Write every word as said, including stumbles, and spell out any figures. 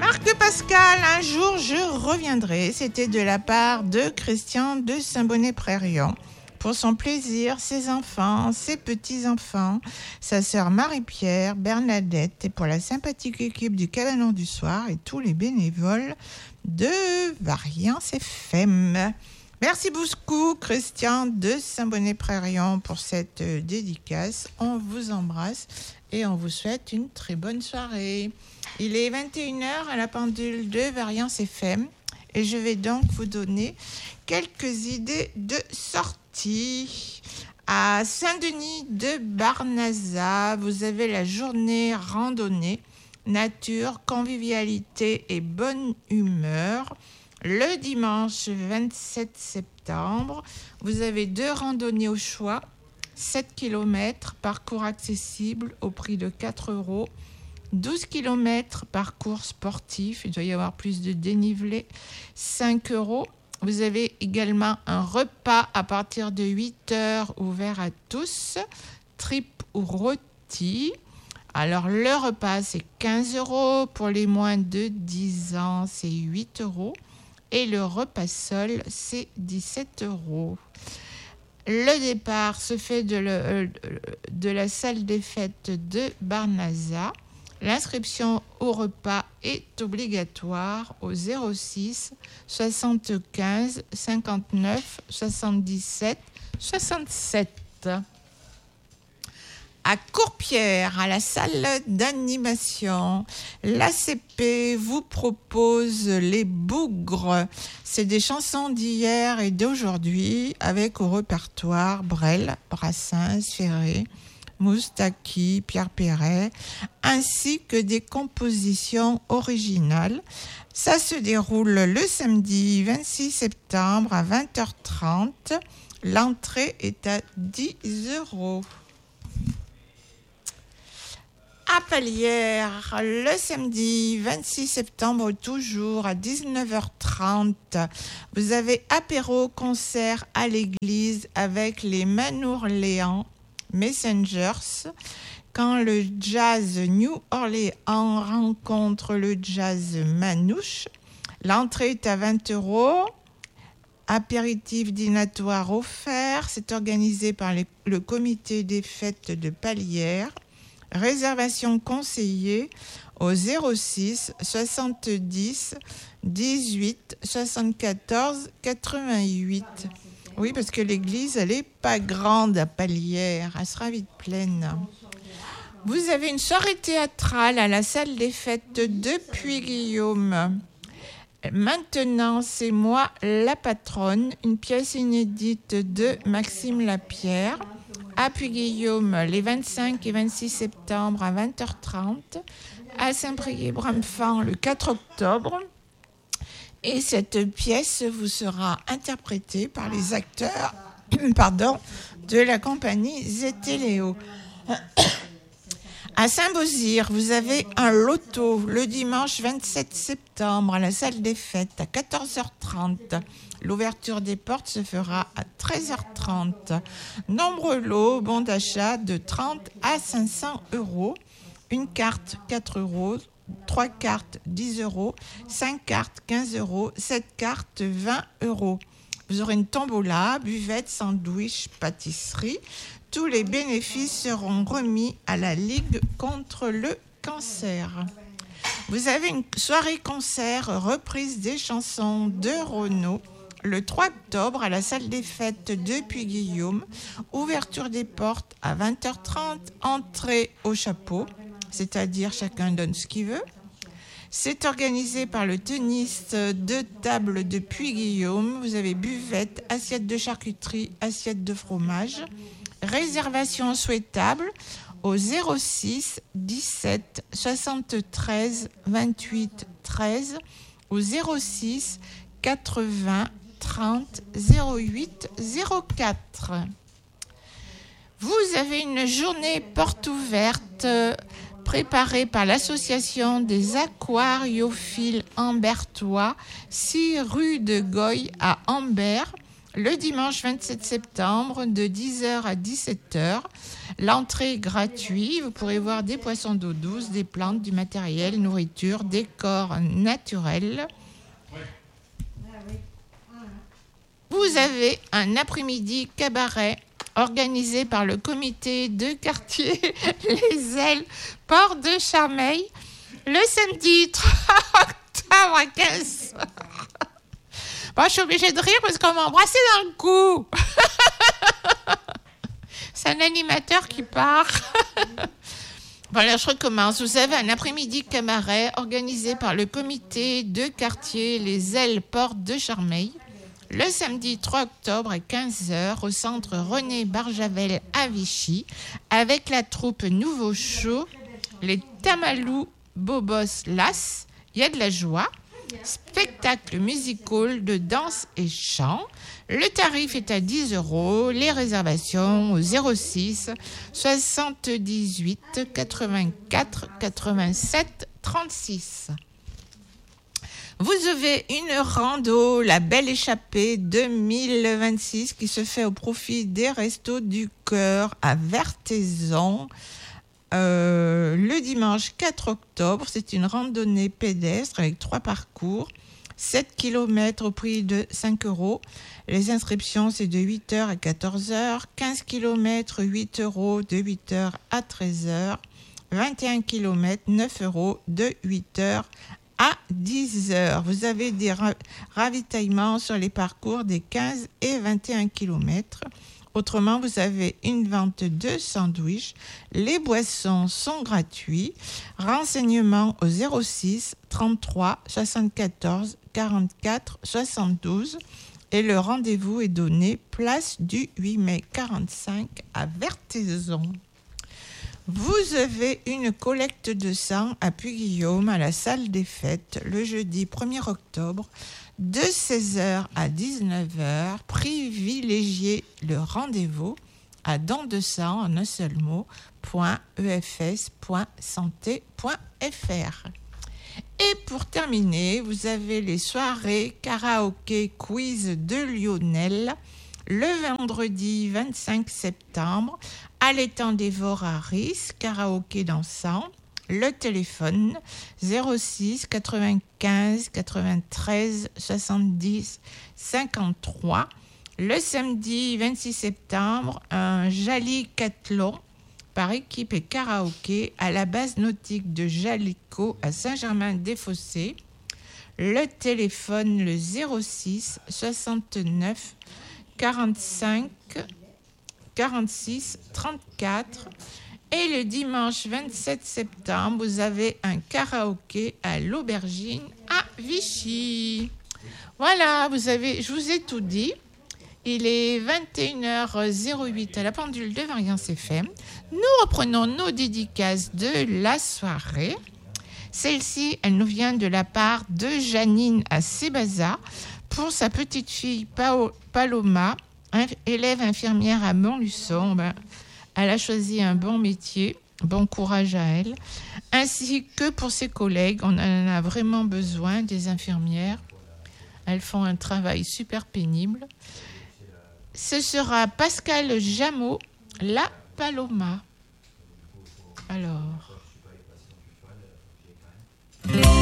Marc Pascal, un jour je reviendrai. C'était de la part de Christian de Saint-Bonnet-Prérion. Pour son plaisir, ses enfants, ses petits-enfants, sa sœur Marie-Pierre, Bernadette, et pour la sympathique équipe du Cabanon du Soir et tous les bénévoles de Variance F M. Merci beaucoup, Christian de Saint-Bonnet-Prérion, pour cette euh, dédicace. On vous embrasse et on vous souhaite une très bonne soirée. Il est vingt et une heures à la pendule de Variance F M et je vais donc vous donner quelques idées de sortie. À Saint-Denis de Barnaza, vous avez la journée randonnée, nature, convivialité et bonne humeur. Le dimanche vingt-sept septembre, vous avez deux randonnées au choix, sept kilomètres, parcours accessible au prix de quatre euros, douze kilomètres, parcours sportif, il doit y avoir plus de dénivelé, cinq euros. Vous avez également un repas à partir de huit heures ouvert à tous, tripes ou rôti. Alors le repas c'est quinze euros, pour les moins de dix ans c'est huit euros. Et le repas seul, c'est dix-sept euros. Le départ se fait de, le, de la salle des fêtes de Barnaza. L'inscription au repas est obligatoire au zéro six soixante-quinze cinquante-neuf soixante-dix-sept soixante-sept. À Courpierre, à la salle d'animation, l'A C P vous propose les bougres. C'est des chansons d'hier et d'aujourd'hui avec au répertoire Brel, Brassens, Ferré, Moustaki, Pierre Perret, ainsi que des compositions originales. Ça se déroule le samedi vingt-six septembre à vingt heures trente. L'entrée est à dix euros. À Palière, le samedi vingt-six septembre, toujours à dix-neuf heures trente, vous avez apéro-concert à l'église avec les Manourléans Messengers. Quand le jazz New Orleans rencontre le jazz manouche, l'entrée est à vingt euros. Apéritif dînatoire offert, c'est organisé par les, le comité des fêtes de Palière. Réservation conseillée au zéro six soixante-dix dix-huit soixante-quatorze quatre-vingt-huit. Oui, parce que l'église, elle n'est pas grande à Palière, elle sera vite pleine. Vous avez une soirée théâtrale à la salle des fêtes de Puy-Guillaume. Maintenant, c'est moi la patronne, une pièce inédite de Maxime Lapierre. À Puy-Guillaume, les vingt-cinq et vingt-six septembre à vingt heures trente, à Saint-Priest-Bramfand le quatre octobre. Et cette pièce vous sera interprétée par les acteurs pardon, de la compagnie Zétéléo. À Saint-Beauzire, vous avez un loto le dimanche vingt-sept septembre à la salle des fêtes à quatorze heures trente. L'ouverture des portes se fera à treize heures trente. Nombreux lots, bons d'achat de trente à cinq cents euros. Une carte, quatre euros. Trois cartes, dix euros. Cinq cartes, quinze euros. Sept cartes, vingt euros. Vous aurez une tombola, buvette, sandwich, pâtisserie. Tous les bénéfices seront remis à la Ligue contre le cancer. Vous avez une soirée-concert reprise des chansons de Renaud le trois octobre à la salle des fêtes de Puy-Guillaume. Ouverture des portes à vingt heures trente. Entrée au chapeau, c'est-à-dire chacun donne ce qu'il veut. C'est organisé par le teniste de table de Puy-Guillaume. Vous avez buvette, assiette de charcuterie, assiette de fromage. Réservation souhaitable au zéro six dix-sept soixante-treize vingt-huit treize ou zéro six quatre-vingts trente zéro huit zéro quatre. Vous avez une journée porte ouverte préparée par l'association des aquariophiles ambertois, six rue de Goy à Ambert. le dimanche vingt-sept septembre de dix heures à dix-sept heures. L'entrée est gratuite. Vous pourrez voir des poissons d'eau douce, des plantes, du matériel, nourriture, décors naturels. Vous avez un après-midi cabaret organisé par le comité de quartier Les Ailes, Port de Charmeil, le samedi trois octobre à quinze heures. Bon, je suis obligée de rire parce qu'on m'a embrassé dans le cou. C'est un animateur qui part. Voilà, je recommence. Vous avez un après-midi cabaret organisé par le comité de quartier Les Ailes, Port de Charmeil, le samedi trois octobre à quinze heures au centre René Barjavel à Vichy, avec la troupe Nouveau Chaud, les Tamalous Bobos Las. Il y a de la joie. Spectacle musical de danse et chant. Le tarif est à dix euros. Les réservations au zéro six soixante-dix-huit quatre-vingt-quatre quatre-vingt-sept trente-six. Vous avez une rando, la Belle Échappée deux mille vingt-six, qui se fait au profit des Restos du Cœur à Vertaison. Euh, le dimanche quatre octobre, c'est une randonnée pédestre avec trois parcours, sept kilomètres au prix de cinq euros. Les inscriptions, c'est de huit heures à quatorze heures, quinze kilomètres, huit euros, de huit heures à treize heures, vingt et un kilomètres, neuf euros, de huit heures à dix heures. Vous avez des ra- ravitaillements sur les parcours des quinze et vingt et un kilomètres. Autrement, vous avez une vente de sandwichs. Les boissons sont gratuits. Renseignements au zéro six trente-trois soixante-quatorze quarante-quatre soixante-douze. Et le rendez-vous est donné place du huit mai quarante-cinq à Vertaison. Vous avez une collecte de sang à Puy-Guillaume à la salle des fêtes le jeudi premier octobre de seize heures à dix-neuf heures. Privilégiez le rendez-vous à don de sang en un seul mot .efs.santé.fr. Et pour terminer, vous avez les soirées karaoké quiz de Lionel le vendredi vingt-cinq septembre à l'étang des Voraris, karaoké dansant. Le téléphone zéro six quatre-vingt-quinze quatre-vingt-treize soixante-dix cinquante-trois. Le samedi vingt-six septembre, un Jalicathlon par équipe et karaoké à la base nautique de Jalico à Saint-Germain-des-Fossés. Le téléphone le zéro six soixante-neuf quarante-cinq quarante-six trente-quatre. Et le dimanche vingt-sept septembre, vous avez un karaoké à l'Aubergine à Vichy. Voilà, vous avez, je vous ai tout dit. Il est vingt et une heures huit à la pendule de Variance F M. Nous reprenons nos dédicaces de la soirée. Celle-ci, elle nous vient de la part de Janine à Sébaza pour sa petite fille Paloma, élève infirmière à Montluçon. Ben, elle a choisi un bon métier, bon courage à elle, ainsi que pour ses collègues. On en a vraiment besoin, des infirmières. Elles font un travail super pénible. Ce sera Pascal Jameau, la Paloma. Alors...